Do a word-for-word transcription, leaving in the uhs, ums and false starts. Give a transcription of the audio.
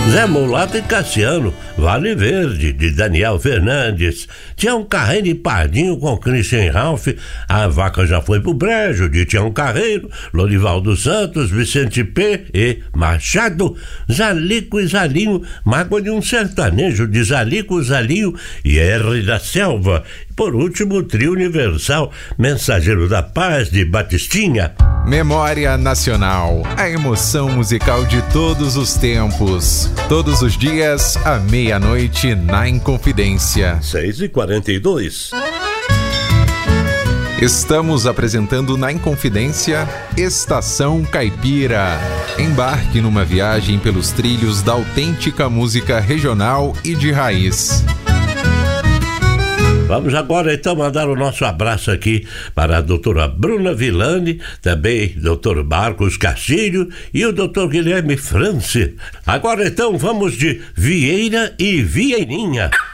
Zé Mulato e Cassiano, Vale Verde, de Daniel Fernandes. Tião Carreiro e Pardinho com Christian Ralph, A Vaca Já Foi pro Brejo, de Tião Carreiro, Lorivaldo Santos, Vicente P. e Machado. Zalico e Zalinho, Mágoa de um Sertanejo, de Zalico, Zalinho e R da Selva. Por último, o Trio Universal, Mensageiro da Paz, de Batistinha. Memória Nacional, a emoção musical de todos os tempos. Todos os dias, à meia-noite, na Inconfidência. seis e quarenta e dois. Estamos apresentando na Inconfidência Estação Caipira. Embarque numa viagem pelos trilhos da autêntica música regional e de raiz. Vamos agora então mandar o nosso abraço aqui para a doutora Bruna Villani, também doutor Marcos Castilho e o doutor Guilherme France. Agora então vamos de Vieira e Vieirinha.